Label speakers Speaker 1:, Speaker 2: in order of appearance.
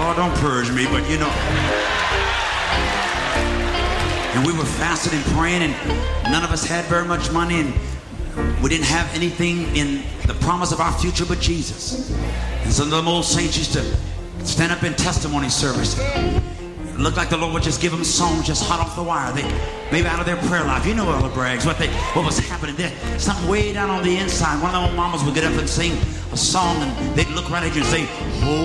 Speaker 1: Lord, don't purge me, but you know. And we were fasting and praying, and none of us had very much money, and we didn't have anything in the promise of our future but Jesus. And some of them old saints used to stand up in testimony service. It looked like the Lord would just give them songs just hot off the wire. They maybe out of their prayer life. You know all the brags, what was happening there. Something way down on the inside. One of the old mamas would get up and sing a song, and they'd look right at you and say, "Oh."